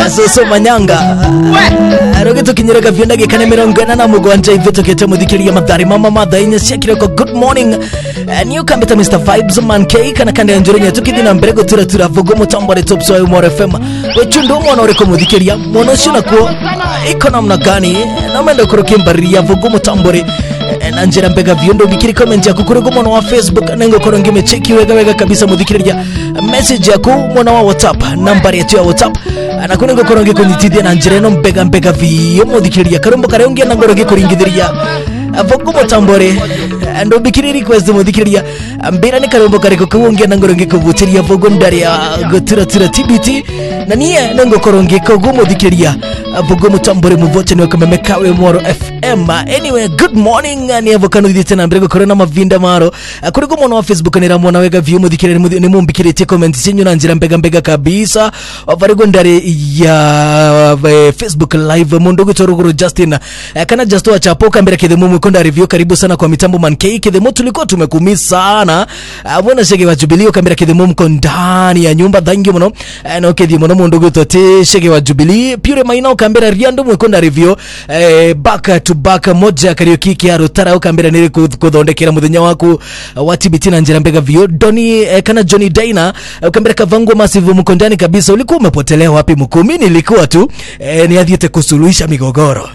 Soso Manyanga Rogeto kinyereka vyondage kane mirongo na mugwanja iveto kete mudhikiria madhari mama madha inya shekireko good morning new kambeta Mr. Vibes man K kana kande anjurenya tukidina mberego tura vugo mutambare top so Umore FM wechundo mwana oreko mudhikiria mwana shuna ko iko namna gani na mendo kuroke mbaria vugo mutambare na njira mbega vyondo bikiri comment yako kurego mwana wa Facebook nengo korongi mecheki wega kabisa mudhikiria message yako mwana wa WhatsApp nambari yetu ya WhatsApp na kunengo korongi kunyitidia na njira no mbega vyo mudhikiria karumbo kareongia na ngoroge kuringithiria vugo mutambare ando bikiri request mudhikiria mbira ni karumbo kareko kuongia na ngoroge kubutiria vugo ndari ya gotira TBT na niye nengo korongi kugo mudhikiria vugo mutambare muvote ni wakamemekawe Moro FM. Anyway, good morning ni avokano dhite na mbrego korona mavinda maro kurigo mwana wa Facebook ni ramona wega view mudhikire ni mumbikire comment sinyu na njira mbega kabisa varigo ndare ya Facebook live mundogo torogoro Justin kana Justo wa chapo kambira kidhemu mkonda review karibu sana kwa mitambo man K kidhemu tulikuwa tumekumisa sana bona shege wa Jubilee kambira kidhemu mkondani ya nyumba thank you mno na kidhemu mundogo tote shege wa Jubilee pure maina kambira riando mkonda review back to back moja karaoke kiaro tara ukambira niri kuthondekera muthenya waku watibiti na njira mbega vio Doni kana Johnny Daina ukambira kavangu massive mkondani kabisa ulikuwa umepotelea wapi mkumi nilikuwa tu ni adhiete kusuluhisha migogoro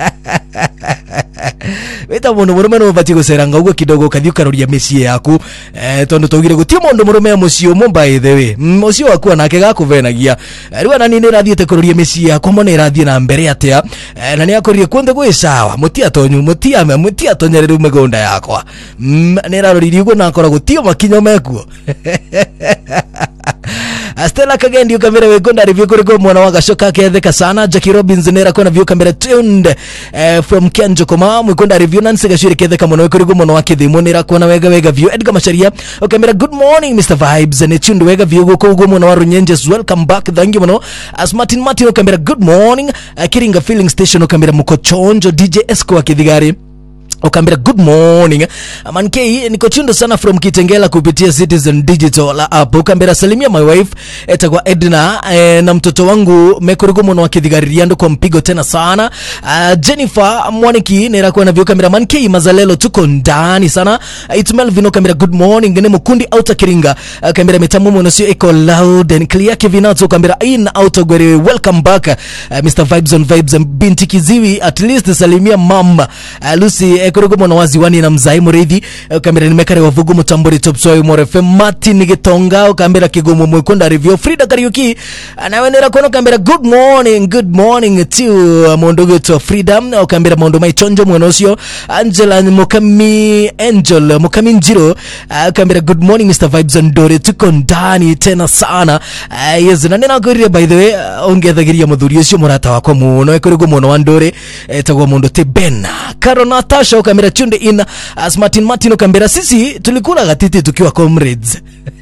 weta mundu murume no bati guseranga ugo kidogo kathiuka roria mesie yaku tondu togire gutie mundu murume mucio mo by the way mucio waku nake gakuvenagia riwa nani ni rathiete kuroria mesie yaku mo ni rathie na mbere atia na ni akorie kwende gwe sawa mutia tonyu mutia tonyereru megonda yakwa ni raroriri ugo na akora gutie makinyo mekuo Stella Kagendi ukamera wegonda review kuriko mwana wa gashoka ketheka sana Jackie Robbins nera kona view kamera tuned from Kenjo Koma mwegonda review Nancy Gashiri ketheka mwana kuriko mwana wa kidhimo nera kona wega view Edgar Masharia ukamera good morning Mr. Vibes ne tuned wega view go mwana wa Runyenjes welcome back thank you mwana as Martin ukamera good morning Kiringa filling station ukamera Mukochonjo DJ Esco wa Kidhigari ukambira good morning man K niko chundo sana from Kitengela kupitia Citizen Digital app ukambira salimia my wife etagwa Edna na mtoto wangu mekorigo mwana wa Kidhigariando kwa mpigo tena sana Jennifer Mwaniki nera kwa na vyo kamera man K mazalelo tuko ndani sana it's Melvin ukambira good morning ne mukundi outa Kiringa kamera metamu mwana sio echo loud and clear Kevinato ukambira in outa gwere welcome back Mr. Vibes on Vibes binti Kiziwi at least salimia mama Lucy kurugo mwana waziwani na mzai muridhi kamera nimekare wavugu mutambori top so Umore FM Martin Gitonga ukambira kigomo mwekonda review Frida Kariuki anawenera kono kamera good morning to mondogo to Freedom ukambira mondo mai chonjo mwenosio Angela Mukami Njiro ukambira good morning Mr. Vibes and Dore tuko ndani tena sana yes na nena kuria by the way ongethagiria muthurio cio murata wako muno kurugo mwana wa Ndore etagwa mondo te Ben Karo Natasha ukamera tunde in as Martin ukambira sisi tulikula gatiti tukiwa comrades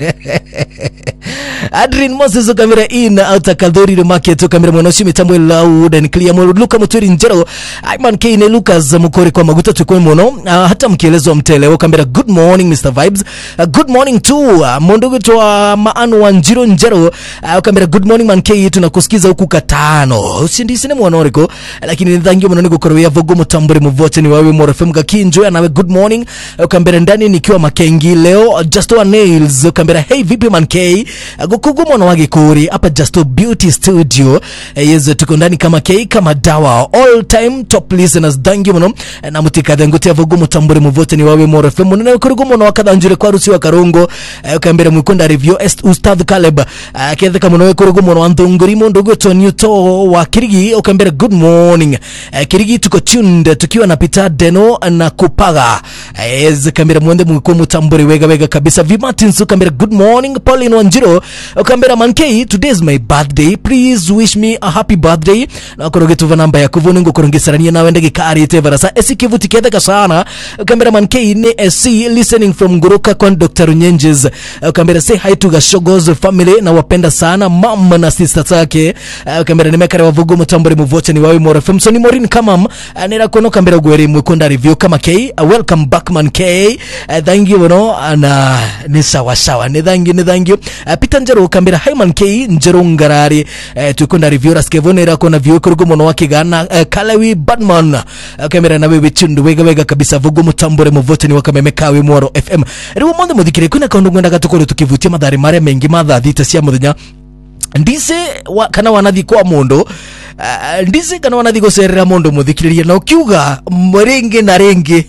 Adrian Moses ukamera in outa Kadhori market ukamera mwanoshi mitambo loud and clear Luka Muturi Njero Iman K ne Lucas mukori kwa maguta tukwe mono hata mkielezo mtele ukamera good morning Mr. Vibes good morning to mondogo to Maanu wa Njero ukamera good morning man K tunakusikiza huku katano usindisine mwanoriko lakini thank you mwanoni kukorowea vugo mutambori muvote ni wawe Moro FM Kinjo nawe good morning ukambera ndani nikiwa Makengi leo Justo Nails ukambera hey vipi man K gukugu mwana wage kuri hapa Justo Beauty Studio yezo tuko ndani kama K kama dawa all time top listeners thank you mno na mutikadha ngotia vugo mutambori muvote ni wawe Moro FM mwana kurugo mwana wakadhanjure kwa rusi wa Karongo ukambera mwikonda review Ustadh Caleb ketheka mwana kurugo mwana andongori mondogo to Newto wa Kirigi ukambera good morning Kirigi tuko tuned tukiwa na Peter Deno na Kupaga kamera mwende mwiko mutambori wega kabisa Vimartins kamera good morning Pauline Wanjiro kamera man K today is my birthday please wish me a happy birthday na korogetu vanamba ya kuvuningo korongesarania na wende gikari tevarasa esikivuti ketheka sana kamera man K ne SC listening from Goroka kwa Dr. Runyenjes kamera say hi to Gashogo's family na wapenda sana mama na sister zake kamera nimekare wavugo mutambori muvoche ni wawe Moro FM so ni Morin Kamam nera kono kamera gwere mwikonda review kama K. Welcome back man K. Thank you no na ni sawa sawa ni thank you. Peter Njero kambira hi man K Njero ngarari tukunda review raskevonera kona view kurugo mono wakigana Kalewi Batman kamera na wewe chundu wega kabisa vugo mutambore muvote ni wakameme kawe Mwaro FM. Riwo monde mudikire kuna kaundu ngenda gatukoro tukivutia madhari mare mengi madhathita cia muthenya ndise kana wanathi kwa mondo ndise kana wanathi goserera mondo muthikiriria na ukiuga mrenge na renge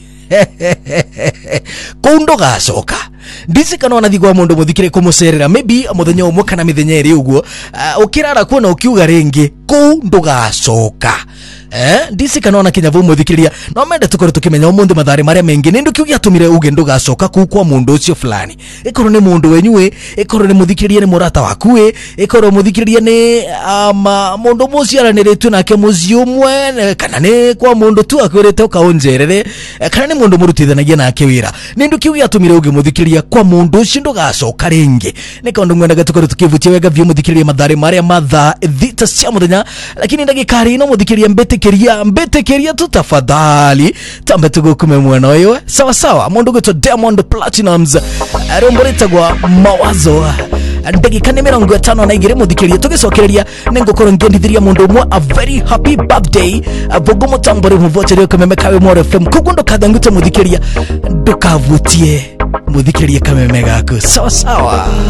kundo gacoka ndise kana wanathi kwa mondo muthikire kumuserera maybe muthenya umwe kana mithenya iri uguo ukirara kuona ukiuga renge kundo gacoka ndise kana wana kinyavu muthikiriria no mende tukore tukimenya umundu mathari maria mengi nindu kiugia tumire uge ndo gacoka kwa mundu ucio fulani ikoro ni mundu wenywe ikoro ni muthikiriria ni murata wakuwe ikoro muthikiriria ni mundu muciara ni ritu nake muziumwe kana ni kwa mundu tu akwirete ukaonjerere kana ni mundu murutithanagia nake wira nindu kiugia tumire uge muthikiriria kwa mundu ucio ndo gacoka ringi ni kaundu ngwendaga tukore tukivutia wega vyo muthikiriria mathari maria matha thita cia muthenya lakini ndagikari no muthikiriria mbetekeria tutafadhali tambe tugukume mwana oyo sawa mundu gito Diamond Platinumz aromboretagwa mawazo ndagika ni 50 na igire muthikiriria tugicokereria ningukoro ngendithiria mundu umwe a very happy birthday vugo mutambore muvote kameme kawe Mwaro FM kugundo kathanguta muthikiriria ndukavutie muthikiririe kameme gaku sawa